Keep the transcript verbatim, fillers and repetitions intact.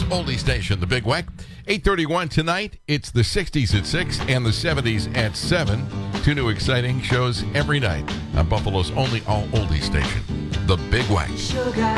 oldie station, the Big Wack. eight thirty-one tonight. It's the sixties at six and the seventies at seven. Two new exciting shows every night on Buffalo's only all oldie station, the Big Wack. Sugar